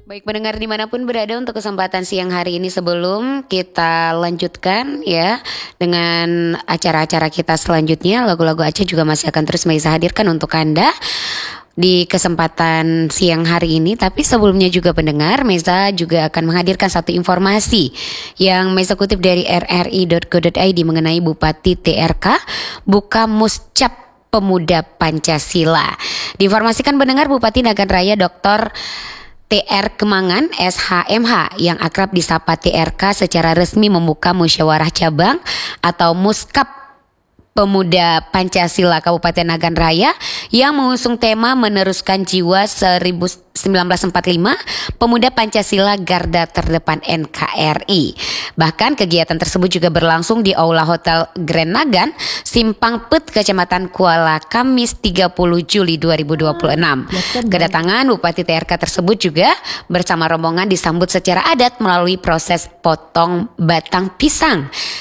Baik pendengar dimanapun berada untuk kesempatan siang hari ini sebelum kita lanjutkan ya dengan acara-acara kita selanjutnya, lagu-lagu Aceh juga masih akan terus Maisa hadirkan untuk Anda di kesempatan siang hari ini. Tapi sebelumnya juga pendengar, Maisa juga akan menghadirkan satu informasi yang Maisa kutip dari rri.go.id mengenai Bupati TRK buka muscap Pemuda Pancasila. Diinformasikan pendengar, Bupati Nagan Raya Dr. TR Kemangan SHMH yang akrab disapa TRK secara resmi membuka musyawarah cabang atau Muskap Pemuda Pancasila Kabupaten Nagan Raya yang mengusung tema meneruskan jiwa 1945 Pemuda Pancasila Garda Terdepan NKRI. Bahkan kegiatan tersebut juga berlangsung di Aula Hotel Grand Nagan, Simpang Pet, Kecamatan Kuala, Kamis 30 Juli 2026. Kedatangan Bupati TRK tersebut juga bersama rombongan disambut secara adat melalui proses potong batang pisang